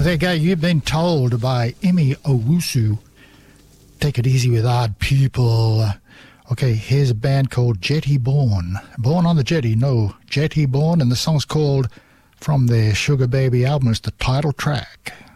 There you go. You've been told by Emi Owusu. Take it easy with Odd People. Okay, here's a band called Jetty Born. Born on the Jetty, no, Jetty Born, and the song's called, from their Sugar Baby album, it's the title track.